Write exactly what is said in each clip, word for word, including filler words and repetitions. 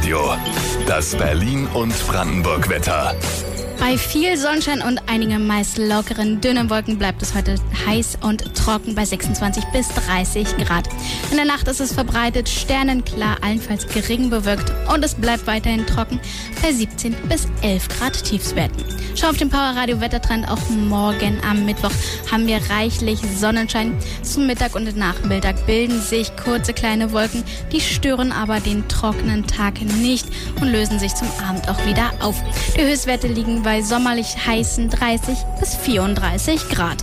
Radio. Das Berlin- und Brandenburg-Wetter. Bei viel Sonnenschein und einigen meist lockeren, dünnen Wolken bleibt es heute heiß und trocken bei sechsundzwanzig bis dreißig Grad. In der Nacht ist es verbreitet sternenklar, allenfalls gering bewölkt und es bleibt weiterhin trocken bei siebzehn bis elf Grad Tiefstwerten. Schau auf den Powerradio Wettertrend. Auch morgen am Mittwoch haben wir reichlich Sonnenschein. Zum Mittag und Nachmittag bilden sich kurze kleine Wolken, die stören aber den trockenen Tag nicht und lösen sich zum Abend auch wieder auf. Die Höchstwerte liegen bei sommerlich heißen dreißig bis vierunddreißig Grad.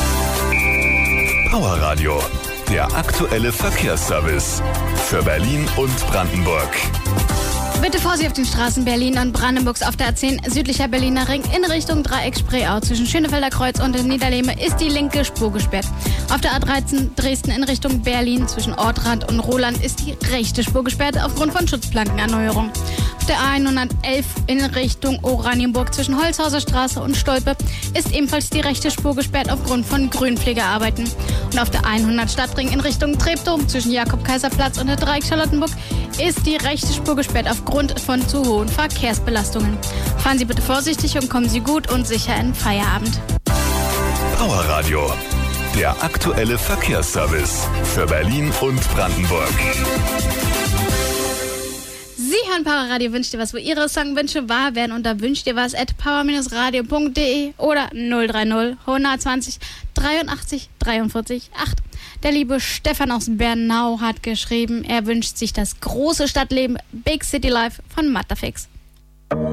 Powerradio, der aktuelle Verkehrsservice für Berlin und Brandenburg. Bitte Vorsicht auf den Straßen Berlin und Brandenburgs auf der A zehn südlicher Berliner Ring in Richtung Dreieck Spreeau. Zwischen Schönefelder Kreuz und Niederlehme ist die linke Spur gesperrt. Auf der A dreizehn Dresden in Richtung Berlin zwischen Ortrand und Roland ist die rechte Spur gesperrt aufgrund von Schutzplankenerneuerung. Auf der A hundertelf in Richtung Oranienburg zwischen Holzhauser Straße und Stolpe ist ebenfalls die rechte Spur gesperrt aufgrund von Grünpflegearbeiten. Und auf der hundert Stadtring in Richtung Treptow zwischen Jakob-Kaiser-Platz und der Dreieck Charlottenburg ist die rechte Spur gesperrt aufgrund von zu hohen Verkehrsbelastungen. Fahren Sie bitte vorsichtig und kommen Sie gut und sicher in den Feierabend. Powerradio, der aktuelle Verkehrsservice für Berlin und Brandenburg. Sie hören Powerradio, wünscht ihr was, wo Ihre Songwünsche wahr werden, und da wünscht ihr was at power radio punkt de oder null drei null hundertzwanzig dreiundachtzig dreiundvierzig acht. Der liebe Stefan aus Bernau hat geschrieben, er wünscht sich das große Stadtleben Big City Life von Matterfix.